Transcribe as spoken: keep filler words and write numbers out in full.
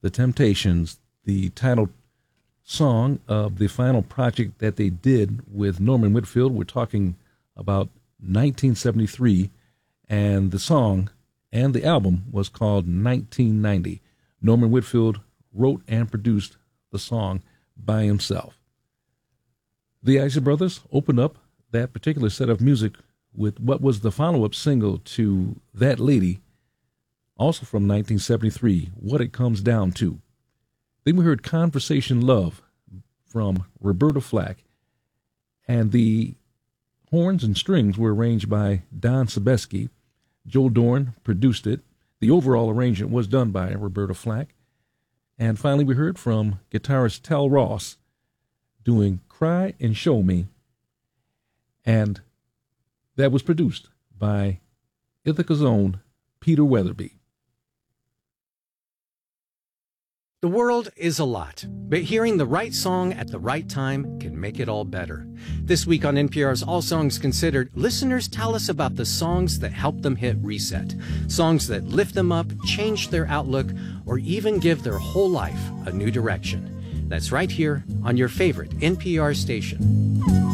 The Temptations, the title song of the final project that they did with Norman Whitfield. We're talking about nineteen seventy-three, and the song and the album was called nineteen ninety. Norman Whitfield wrote and produced the song by himself. The Isley Brothers opened up that particular set of music with what was the follow-up single to That Lady, also from nineteen seventy-three, What It Comes Down To. Then we heard Conversation Love from Roberta Flack, and the horns and strings were arranged by Don Sebesky. Joe Dorn produced it. The overall arrangement was done by Roberta Flack. And finally, we heard from guitarist Tal Ross doing Cry and Show Me, and that was produced by Ithaca's own Peter Weatherby. The world is a lot, but hearing the right song at the right time can make it all better. This week on N P R's All Songs Considered, listeners tell us about the songs that help them hit reset. Songs that lift them up, change their outlook, or even give their whole life a new direction. That's right here on your favorite N P R station.